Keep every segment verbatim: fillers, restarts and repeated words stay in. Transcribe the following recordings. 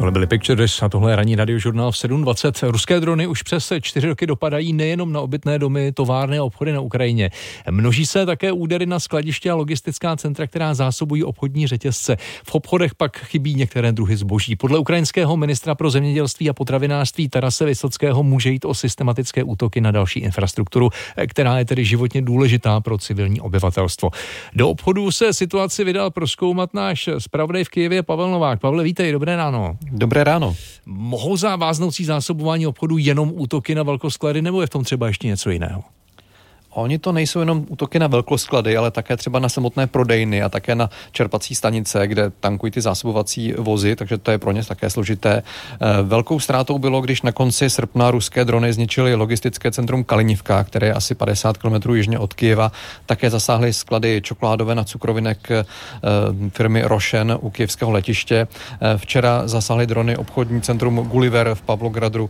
Tohle byly Pictures a tohle je ranní radiožurnál v sedm dvacet. Ruské drony už přes čtyři roky dopadají nejenom na obytné domy, továrny a obchody na Ukrajině. Množí se také údery na skladiště a logistická centra, která zásobují obchodní řetězce. V obchodech pak chybí některé druhy zboží. Podle ukrajinského ministra pro zemědělství a potravinářství Tarase Vysockého může jít o systematické útoky na další infrastrukturu, která je tedy životně důležitá pro civilní obyvatelstvo. Do obchodu se situaci vydal prozkoumat náš zpravodaj v Kyjevě Pavel Novák. Pavle, vítej, dobré ráno. Dobré ráno. Mohou za váznoucí zásobování obchodu jenom útoky na velkosklady, nebo je v tom třeba ještě něco jiného? Oni to nejsou jenom útoky na velkosklady, ale také třeba na samotné prodejny a také na čerpací stanice, kde tankují ty zásobovací vozy, takže to je pro ně také složité. Velkou ztrátou bylo, když na konci srpna ruské drony zničily logistické centrum Kalinivka, které je asi padesát kilometrů jižně od Kyjeva. Také zasáhly sklady čokoládové na cukrovinek firmy Rošen u kyjevského letiště. Včera zasáhly drony obchodní centrum Gulliver v Pavlogradu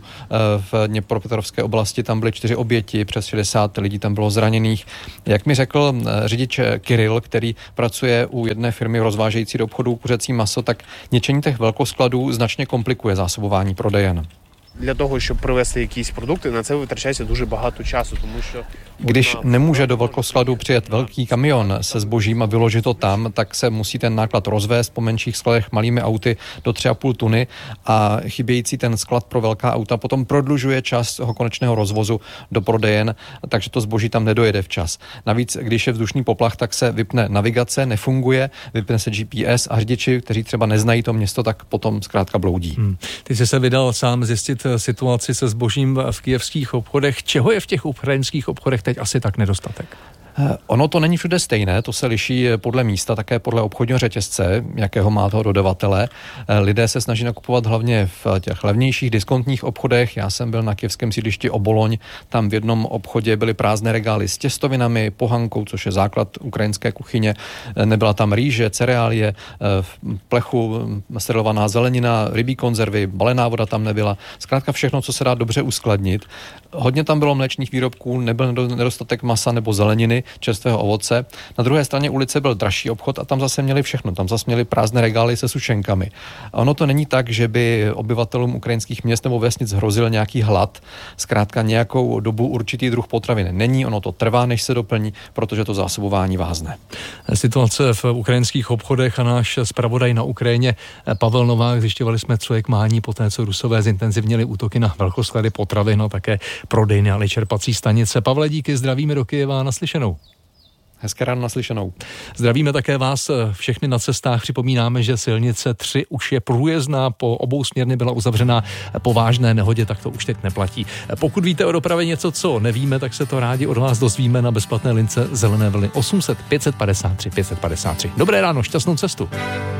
v Dněpropetrovské oblasti. Tam byly čtyři oběti, přes šedesát lidí tam bylo zraněných. Jak mi řekl řidič Kiril, který pracuje u jedné firmy rozvážející do obchodu kuřecí maso, tak ničení těch velkoskladů značně komplikuje zásobování prodejen. Для того, щоб привезти якісь продукти, на це витрачається дуже багато часу, тому що Když nemůže do velkoskladu přijet velký kamion se zbožím a vyložit to tam, tak se musí ten náklad rozvést po menších skladech malými auty do tři a půl tuny a chybějící ten sklad pro velká auta potom prodlužuje čas toho konečného rozvozu do prodejen, takže to zboží tam nedojede včas. Navíc, když je vzdušný poplach, tak se vypne navigace, nefunguje, vypne se G P S a řidiči, kteří třeba neznají to město, tak potom zkrátka bloudí. Hmm. Ty jsi se vydal sám zjistit situaci se zbožím v kyjevských obchodech. Čeho je v těch ukrajinských obchodech teď asi tak nedostatek? Ono to není všude stejné, to se liší podle místa, také podle obchodního řetězce, jakého má toho dodavatele. Lidé se snaží nakupovat hlavně v těch levnějších diskontních obchodech. Já jsem byl na kyjevském sídlišti Oboloň, tam v jednom obchodě byly prázdné regály s těstovinami, pohankou, což je základ ukrajinské kuchyně. Nebyla tam rýže, cereálie, v plechu sterilovaná zelenina, rybí konzervy, balená voda tam nebyla. Zkrátka všechno, co se dá dobře uskladnit. Hodně tam bylo mléčných výrobků, nebyl nedostatek masa nebo zeleniny, čerstvého ovoce. Na druhé straně ulice byl dražší obchod a tam zase měli všechno. Tam zase měli prázdné regály se sušenkami. A ono to není tak, že by obyvatelům ukrajinských měst nebo vesnic hrozil nějaký hlad. Zkrátka nějakou dobu určitý druh potravin není, ono to trvá, než se doplní, protože to zásobování vázne. Situace v ukrajinských obchodech a náš zpravodaj na Ukrajině Pavel Novák, zjišťovali jsme, co je k mání poté, co Rusové zintenzivnili útoky na velkosklady potravin a také prodejny a čerpací stanice. Pavle, díky, zdravíme do Kyjeva, naslyšenou. Hezké ráno, naslyšenou. Zdravíme také vás všechny na cestách. Připomínáme, že silnice tři už je průjezdná, po obou směrny byla uzavřena po vážné nehodě, tak to už teď neplatí. Pokud víte o dopravě něco, co nevíme, tak se to rádi od vás dozvíme na bezplatné lince Zelené vlny osm set pět set padesát tři pět set padesát tři. Dobré ráno, šťastnou cestu.